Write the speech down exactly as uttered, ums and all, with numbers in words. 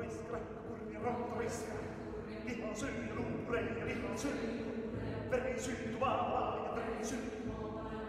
raisk, lähme kurja rahva raisk. Liha söö ja luupure ja liha söö. Veri süütu vaala ja veri süütu.